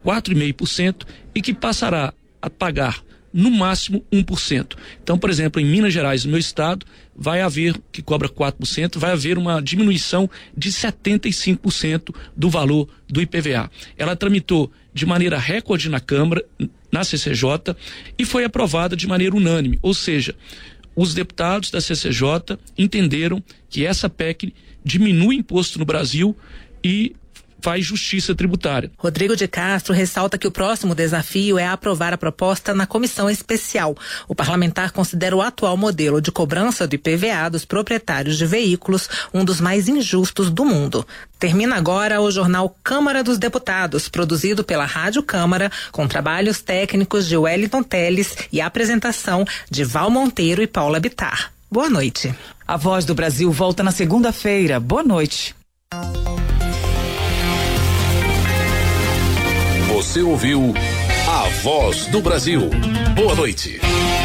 4,5% e que passará a pagar no máximo 1%. Então, por exemplo, em Minas Gerais, no meu estado, vai haver, que cobra 4%, vai haver uma diminuição de 75% do valor do IPVA. Ela tramitou de maneira recorde na Câmara, na CCJ, e foi aprovada de maneira unânime, ou seja, os deputados da CCJ entenderam que essa PEC diminui imposto no Brasil e faz justiça tributária. Rodrigo de Castro ressalta que o próximo desafio é aprovar a proposta na comissão especial. O parlamentar considera o atual modelo de cobrança do IPVA dos proprietários de veículos um dos mais injustos do mundo. Termina agora o jornal Câmara dos Deputados, produzido pela Rádio Câmara, com trabalhos técnicos de Wellington Teles e apresentação de Val Monteiro e Paula Bittar. Boa noite. A Voz do Brasil volta na segunda-feira. Boa noite. Você ouviu A Voz do Brasil. Boa noite.